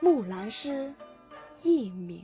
木兰诗佚名。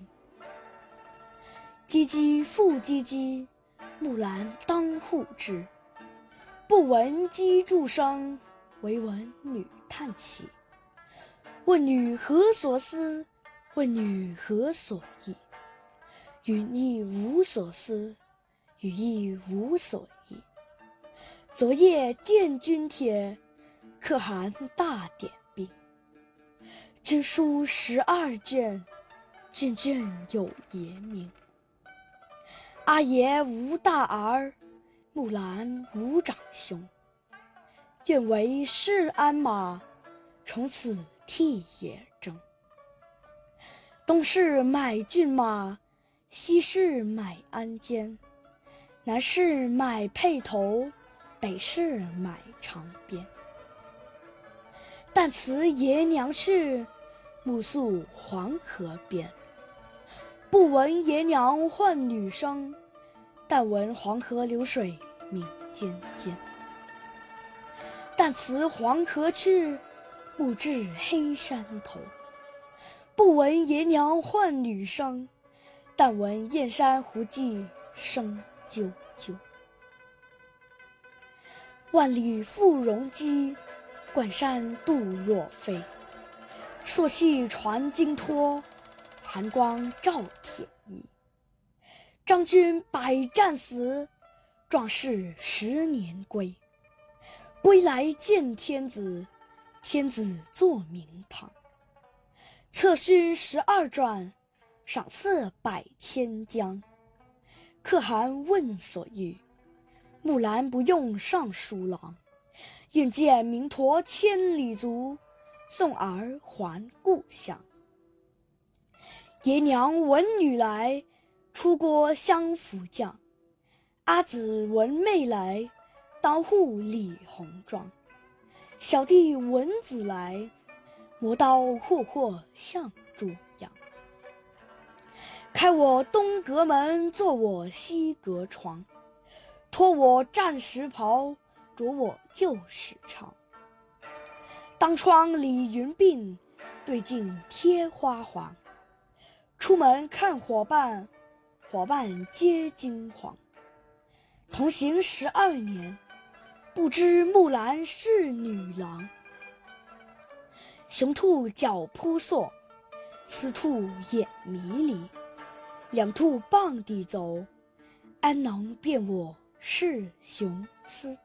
唧唧复唧唧，木兰当户织。不闻机杼声，惟闻女叹息。问女何所思？问女何所忆？语亦无所思，语亦无所忆。昨夜见军帖，可汗大点兵。经书12卷，卷卷有爷名。阿爷无大儿，木兰无长兄。愿为市鞍马，从此替爷征。东市买骏马，西市买鞍鞯。南市买辔头，北市买长鞭。但辞爷娘去，暮宿黄河边。不闻爷娘唤女声，但闻黄河流水鸣溅溅。但辞黄河去，暮至黑山头。不闻爷娘唤女声，但闻燕山胡骑声啾啾。万里赴戎机，关山度若飞。朔气传金柝，寒光照铁衣。张军百战死，壮士10年归。归来见天子，天子坐明堂。策勋12转，赏赐百千江。可汗问所欲，木兰不用尚书郎。愿见明陀千里足，送儿还故乡。爷娘闻女来，出郭相扶将。阿姊闻妹来，当户理红妆。小弟闻姊来，磨刀霍霍向猪羊。开我东阁门，作我西阁床。脱我战时袍，着我旧时裳。当窗理云鬓，对镜贴花黄。出门看伙伴，伙伴皆惊惶。同行12年，不知木兰是女郎。雄兔脚扑朔，雌兔眼迷离。两兔傍地走，安能辨我是雄雌？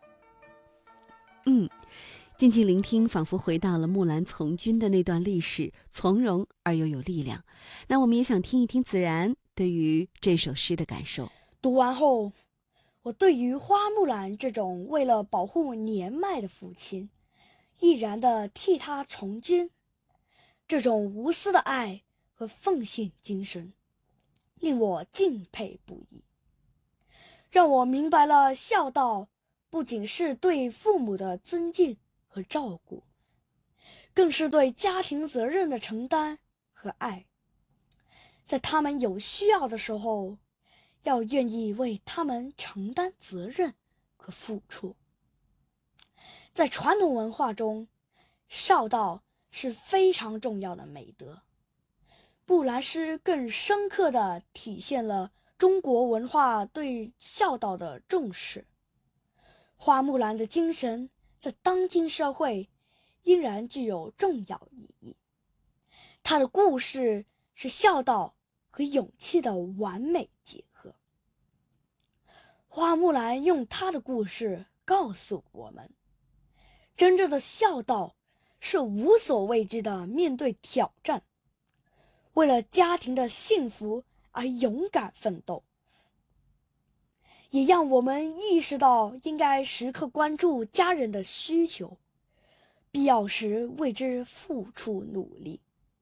静静聆听，仿佛回到了木兰从军的那段历史，从容而又有力量。那我们也想听一听子然对于这首诗的感受。 读完后，我对于花木兰这种为了保护年迈的父亲，毅然地替他从军，这种无私的爱和奉献精神，令我敬佩不已，让我明白了孝道不仅是对父母的尊敬和照顾，更是对家庭责任的承担和爱。在他们有需要的时候，要愿意为他们承担责任和付出。在传统文化中，孝道是非常重要的美德。木兰诗更深刻地体现了中国文化对孝道的重视。花木兰的精神在当今社会依然具有重要意义。她的故事是孝道和勇气的完美结合。花木兰用她的故事告诉我们，真正的孝道是无所畏惧地面对挑战，为了家庭的幸福而勇敢奋斗，也让我们意识到应该时刻关注家人的需求，必要时为之付出努力。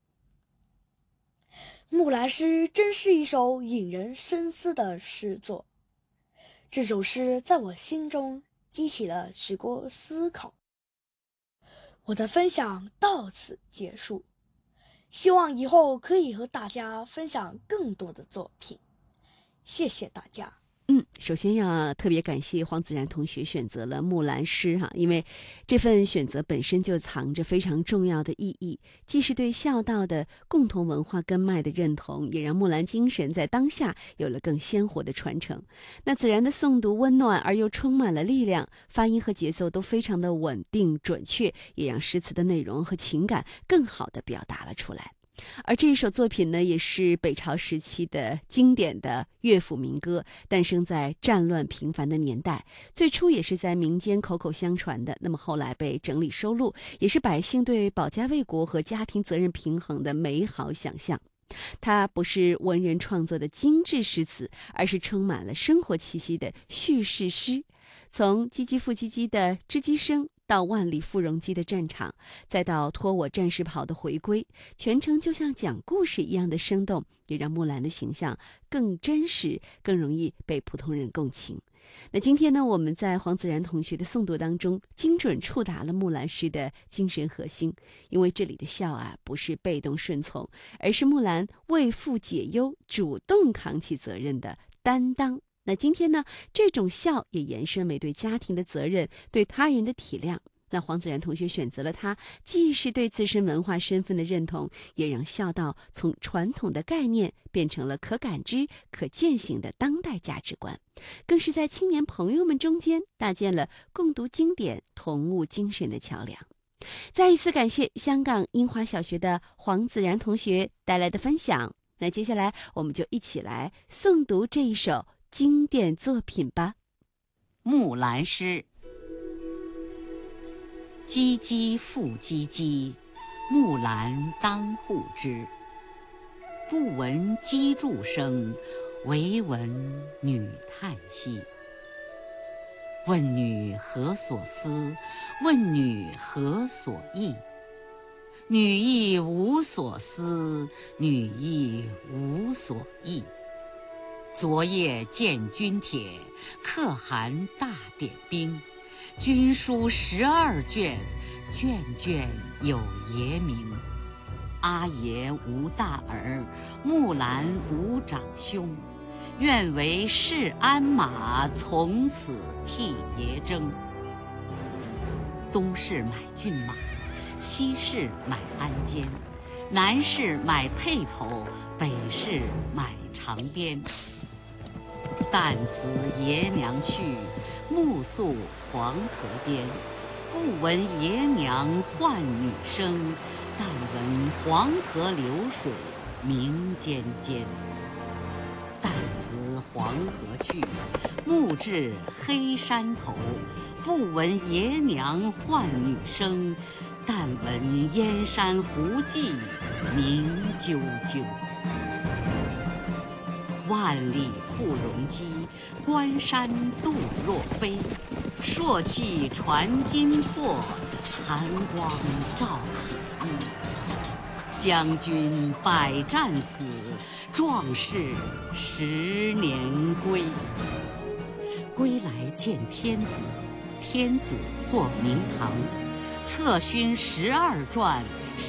木兰诗真是一首引人深思的诗作，这首诗在我心中激起了许多思考。我的分享到此结束，希望以后可以和大家分享更多的作品。谢谢大家。 首先要特别感谢黄子然同学选择了木兰诗哈，因为这份选择本身就藏着非常重要的意义，既是对孝道的共同文化根脉的认同，也让木兰精神在当下有了更鲜活的传承。那子然的诵读温暖而又充满了力量，发音和节奏都非常的稳定准确，也让诗词的内容和情感更好地表达了出来。而这一首作品呢，也是北朝时期的经典的乐府民歌，诞生在战乱频繁的年代，最初也是在民间口口相传的，那么后来被整理收录，也是百姓对保家卫国和家庭责任平衡的美好想象。它不是文人创作的精致诗词，而是充满了生活气息的叙事诗，从唧唧复唧唧的吱唧声到万里赴容机的战场，再到脱我战士袍的回归，全程就像讲故事一样的生动，也让木兰的形象更真实，更容易被普通人共情。那今天呢，我们在黄子然同学的诵读当中，精准触达了木兰诗的精神核心。因为这里的孝啊，不是被动顺从，而是木兰为父解忧、主动扛起责任的担当。那今天呢，这种孝也延伸为对家庭的责任、对他人的体谅。那黄子然同学选择了它，既是对自身文化身份的认同，也让孝道从传统的概念变成了可感知、可践行的当代价值观，更是在青年朋友们中间搭建了共读经典、同悟精神的桥梁。再一次感谢香港樱花小学的黄子然同学带来的分享。那接下来我们就一起来诵读这一首经典作品吧。 木兰诗。唧唧复唧唧，木兰当户织。不闻机杼声，惟闻女叹息。问女何所思？问女何所忆？女亦无所思，女亦无所忆。昨夜见军帖，可汗大点兵。军书12卷，卷卷有爷名。阿爷无大儿，木兰无长兄。愿为市鞍马，从此替爷征。东市买骏马，西市买鞍鞯，南市买辔头，北市买长鞭。但辞爷娘去，暮宿黄河边。不闻爷娘唤女声，但闻黄河流水鸣溅溅。但辞黄河去，暮至黑山头。不闻爷娘唤女声，但闻燕山胡骑鸣啾啾。万里赴戎机，关山度若飞。朔气传金柝，寒光照铁衣。将军百战死，壮士10年归。归来见天子，天子坐明堂。策勋12传，